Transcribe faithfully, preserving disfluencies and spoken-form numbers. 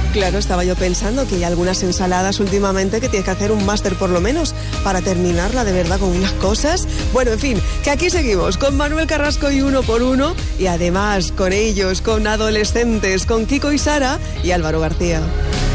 Claro, estaba yo pensando que hay algunas ensaladas últimamente que tienes que hacer un máster por lo menos para terminarla de verdad con unas cosas. Bueno, en fin, que aquí seguimos con Manuel Carrasco y Uno por Uno y además con ellos, con adolescentes, con Kiko y Sara y Álvaro García.